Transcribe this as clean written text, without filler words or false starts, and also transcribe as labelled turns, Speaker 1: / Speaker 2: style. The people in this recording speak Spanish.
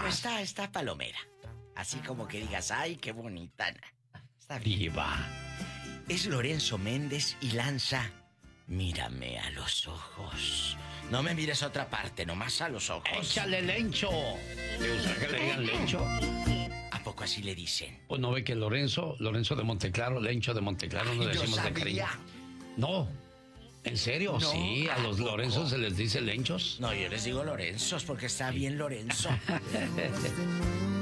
Speaker 1: está palomera. Así como que digas, ay, qué bonita. Está bien.
Speaker 2: Diva.
Speaker 1: Es Lorenzo Méndez y lanza Mírame a los ojos. No me mires a otra parte, nomás a los ojos.
Speaker 2: ¡Échale, Lencho! ¿Le gusta que le digan Lencho?
Speaker 1: ¿A poco así le dicen?
Speaker 2: Pues no ve que Lorenzo de Monteclaro, Lencho de Monteclaro, no decimos de cariño. No, ¿en serio?
Speaker 1: No,
Speaker 2: sí, a los Lorenzos se les dice Lenchos.
Speaker 1: No, yo les digo Lorenzos porque está bien Lorenzo.